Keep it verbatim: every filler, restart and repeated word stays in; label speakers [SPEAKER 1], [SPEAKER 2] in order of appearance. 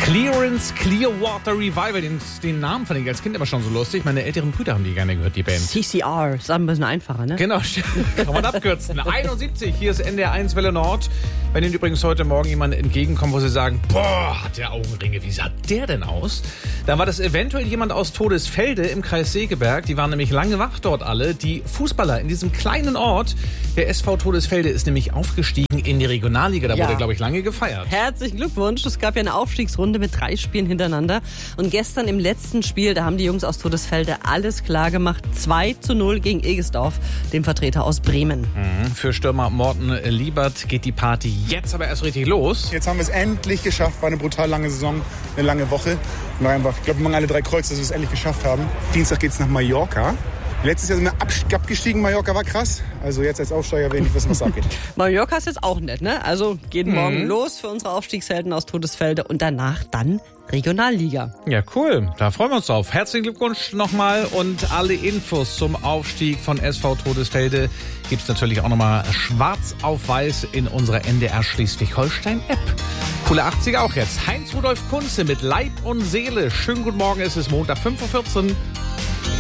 [SPEAKER 1] Clearance Clearwater Revival, den, den Namen fand ich als Kind immer schon so lustig. Meine älteren Brüder haben die gerne gehört, die Band.
[SPEAKER 2] C C R, ist ein bisschen einfacher, ne?
[SPEAKER 1] Genau, kann man abkürzen. einundsiebzig, hier ist N D R eins Welle Nord. Wenn Ihnen übrigens heute Morgen jemand entgegenkommt, wo Sie sagen, boah, hat der Augenringe, wie sah der denn aus? Dann war das eventuell jemand aus Todesfelde im Kreis Segeberg. Die waren nämlich lange wach dort alle. Die Fußballer in diesem kleinen Ort, der S V Todesfelde, ist nämlich aufgestiegen in die Regionalliga. Da
[SPEAKER 2] Ja.
[SPEAKER 1] wurde, glaube ich, lange gefeiert.
[SPEAKER 2] Herzlichen Glückwunsch. Es gab ja eine Aufstiegsrunde mit drei Spielen hintereinander. Und gestern im letzten Spiel, da haben die Jungs aus Todesfelde alles klar gemacht. zwei zu null gegen Egesdorf, dem Vertreter aus Bremen.
[SPEAKER 1] Mhm. Für Stürmer Morten Liebert geht die Party jetzt aber erst richtig los.
[SPEAKER 3] Jetzt haben wir es endlich geschafft. War eine brutal lange Saison, eine lange Woche. Und einfach, ich glaube, wir machen alle drei Kreuze, dass wir es endlich geschafft haben. Dienstag geht's nach Mallorca. Letztes Jahr sind wir abgestiegen, Mallorca war krass. Also jetzt als Aufsteiger will ich nicht wissen, was abgeht.
[SPEAKER 2] Mallorca ist jetzt auch nett, ne? Also geht
[SPEAKER 1] Mhm.
[SPEAKER 2] morgen los für unsere Aufstiegshelden aus Todesfelde und danach dann Regionalliga.
[SPEAKER 1] Ja, cool. Da freuen wir uns drauf. Herzlichen Glückwunsch nochmal und alle Infos zum Aufstieg von S V Todesfelde gibt's natürlich auch nochmal schwarz auf weiß in unserer N D R Schleswig-Holstein-App. Coole achtziger auch jetzt. Heinz Rudolf Kunze mit Leib und Seele. Schönen guten Morgen, es ist Montag, fünf Uhr vierzehn.